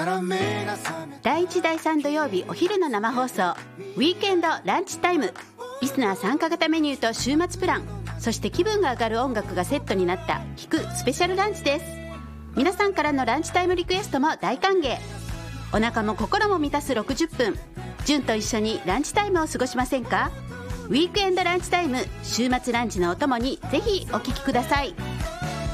第1第3土曜日お昼の生放送、ウィークエンドランチタイム。リスナー参加型メニューと週末プラン、そして気分が上がる音楽がセットになった聞くスペシャルランチです。皆さんからのランチタイムリクエストも大歓迎。お腹も心も満たす60分、ジュンと一緒にランチタイムを過ごしませんか？ウィークエンドランチタイム、週末ランチのお供にぜひお聞きください。